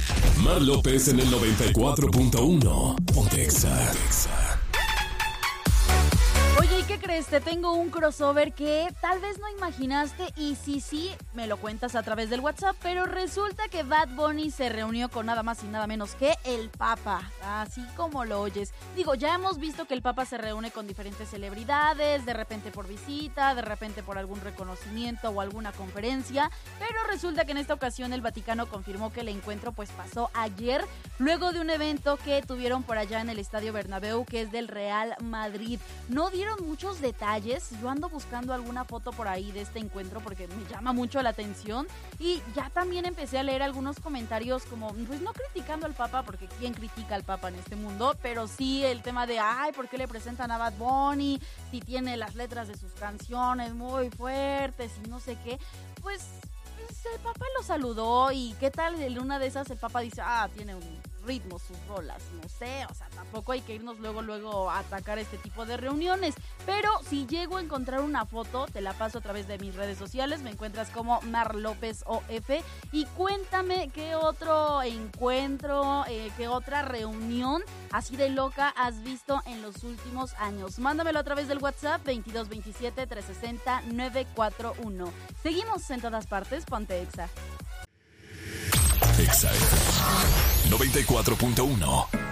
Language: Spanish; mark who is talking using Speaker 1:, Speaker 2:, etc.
Speaker 1: Mar López en el 94.1. Ponte Exa.
Speaker 2: Oye, ¿y qué crees? Te tengo un crossover que tal vez no imaginaste y sí, me lo cuentas a través del WhatsApp, pero resulta que Bad Bunny se reunió con nada más y nada menos que el Papa, así como lo oyes. Digo, ya hemos visto que el Papa se reúne con diferentes celebridades, de repente por visita, de repente por algún reconocimiento o alguna conferencia, pero resulta que en esta ocasión el Vaticano confirmó que el encuentro pues pasó ayer, luego de un evento que tuvieron por allá en el Estadio Bernabéu, que es del Real Madrid. No dieron muchos detalles, yo ando buscando alguna foto por ahí de este encuentro porque me llama mucho la atención y ya también empecé a leer algunos comentarios como, pues no criticando al Papa, porque ¿quién critica al Papa en este mundo? Pero sí el tema de, ¿por qué le presentan a Bad Bunny? Si tiene las letras de sus canciones muy fuertes y no sé qué, pues el Papa lo saludó y ¿qué tal? En una de esas el Papa dice, tiene un ritmo, sus rolas, no sé, o sea, tampoco hay que irnos luego a atacar este tipo de reuniones, pero si llego a encontrar una foto, te la paso a través de mis redes sociales, me encuentras como Mar López OF y cuéntame qué otro encuentro, qué otra reunión así de loca has visto en los últimos años. Mándamelo a través del WhatsApp 2227-360-941. Seguimos en todas partes, ponte Exa.
Speaker 1: Exa 94.1.